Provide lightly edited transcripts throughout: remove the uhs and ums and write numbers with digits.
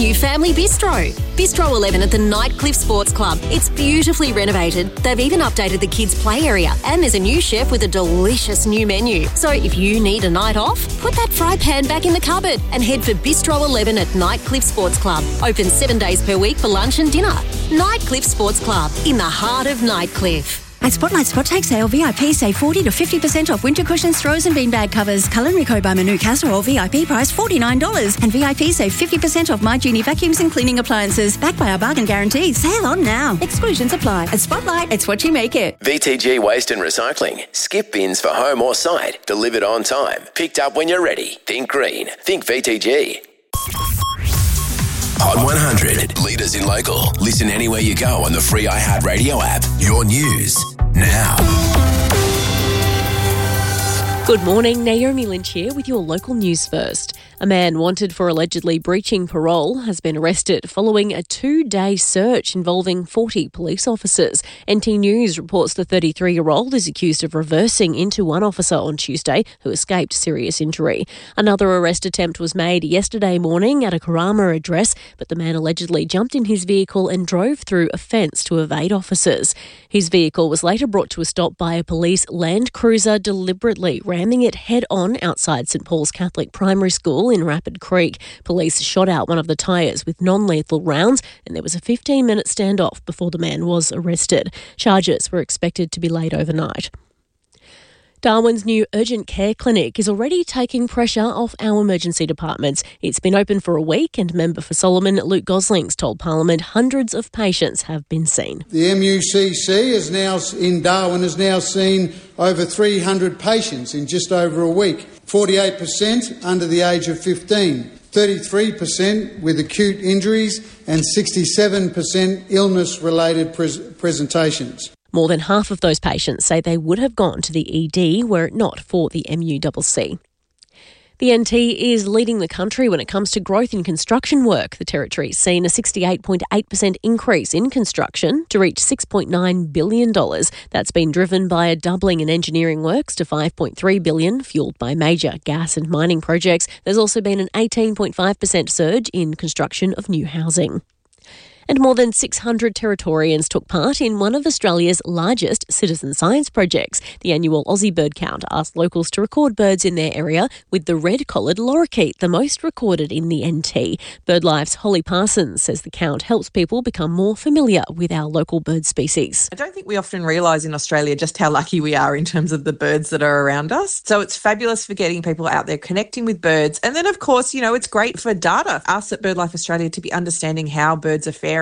new family bistro. Bistro 11 at the Nightcliff Sports Club. It's beautifully renovated. They've even updated the kids' play area. And there's a new chef with a delicious new menu. So if you need a night off, put that fry pan back in the cupboard and head for Bistro 11 at Nightcliff Sports Club. Open 7 days per week for lunch and dinner. Nightcliff Sports Club, in the heart of Nightcliff. At Spotlight Spot Take Sale, VIP save 40 to 50% off winter cushions, throws and beanbag covers. Culinary Co by Manu Casserole, VIP price $49. And VIP save 50% off My Genie vacuums and cleaning appliances. Backed by our bargain guarantee. Sale on now. Exclusions apply. At Spotlight, it's what you make it. VTG Waste and Recycling. Skip bins for home or site. Delivered on time. Picked up when you're ready. Think green. Think VTG. Hot 100. Leaders in local. Listen anywhere you go on the free iHeartRadio app. Your news now. Good morning, Naomi Lynch here with your local news first. A man wanted for allegedly breaching parole has been arrested following a 2-day search involving 40 police officers. NT News reports the 33-year-old is accused of reversing into one officer on Tuesday who escaped serious injury. Another arrest attempt was made yesterday morning at a Karama address, but the man allegedly jumped in his vehicle and drove through a fence to evade officers. His vehicle was later brought to a stop by a police Land Cruiser, deliberately ramming it head-on outside St Paul's Catholic Primary School in Rapid Creek. Police shot out one of the tyres with non-lethal rounds, and there was a 15-minute standoff before the man was arrested. Charges were expected to be laid overnight. Darwin's new urgent care clinic is already taking pressure off our emergency departments. It's been open for a week, and member for Solomon, Luke Goslings, told Parliament hundreds of patients have been seen. The MUCC in Darwin has now seen over 300 patients in just over a week, 48% under the age of 15, 33% with acute injuries and 67% illness-related presentations. More than half of those patients say they would have gone to the ED were it not for the MUCC. The NT is leading the country when it comes to growth in construction work. The Territory's seen a 68.8% increase in construction to reach $6.9 billion. That's been driven by a doubling in engineering works to $5.3 billion, fuelled by major gas and mining projects. There's also been an 18.5% surge in construction of new housing. And more than 600 Territorians took part in one of Australia's largest citizen science projects. The annual Aussie Bird Count asked locals to record birds in their area, with the red-collared lorikeet the most recorded in the NT. BirdLife's Holly Parsons says the count helps people become more familiar with our local bird species. I don't think we often realise in Australia just how lucky we are in terms of the birds that are around us. So it's fabulous for getting people out there connecting with birds. And then, of course, it's great for data. Us at BirdLife Australia to be understanding how birds are faring.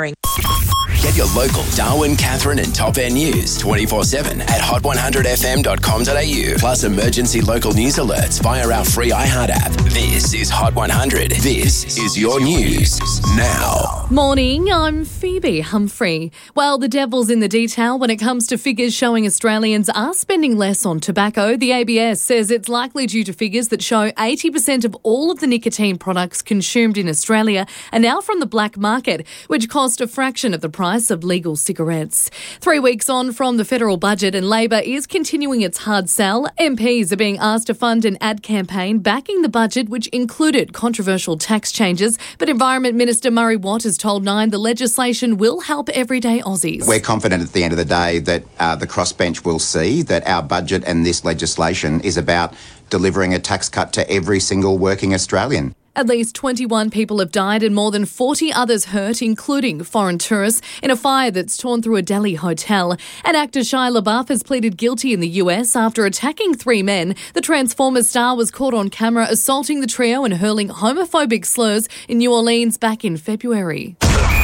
Get your local Darwin, Catherine and Top End news 24/7 at hot100fm.com.au. Plus emergency local news alerts via our free iHeart app. This is Hot 100. This is your news now. Morning, I'm Phoebe Humphrey. Well, the devil's in the detail when it comes to figures showing Australians are spending less on tobacco. The ABS says it's likely due to figures that show 80% of all of the nicotine products consumed in Australia are now from the black market, which cost a fraction of the price of legal cigarettes. 3 weeks on from the federal budget, and Labor is continuing its hard sell. MPs are being asked to fund an ad campaign backing the budget, which included controversial tax changes. But Environment Minister Murray Watt has told Nine the legislation will help everyday Aussies. We're confident at the end of the day that the crossbench will see that our budget and this legislation is about delivering a tax cut to every single working Australian. At least 21 people have died and more than 40 others hurt, including foreign tourists, in a fire that's torn through a Delhi hotel. And actor Shia LaBeouf has pleaded guilty in the US after attacking 3 men. The Transformers star was caught on camera assaulting the trio and hurling homophobic slurs in New Orleans back in February.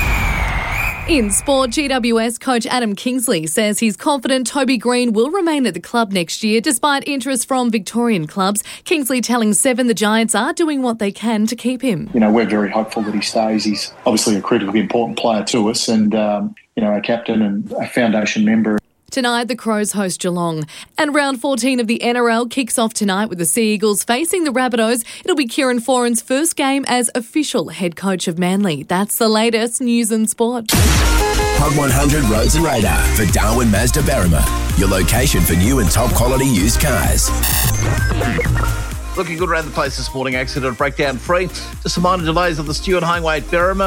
In sport, GWS coach Adam Kingsley says he's confident Toby Green will remain at the club next year despite interest from Victorian clubs. Kingsley telling Seven the Giants are doing what they can to keep him. We're very hopeful that he stays. He's obviously a critically important player to us and, a captain and a foundation member. Tonight, the Crows host Geelong. And round 14 of the NRL kicks off tonight with the Sea Eagles facing the Rabbitohs. It'll be Kieran Foran's first game as official head coach of Manly. That's the latest news and sport. Hot 100 Roads and Radar for Darwin Mazda Berrima. Your location for new and top quality used cars. Looking good around the place this morning. Accident breakdown free. Just some minor delays on the Stuart Highway at Berrima.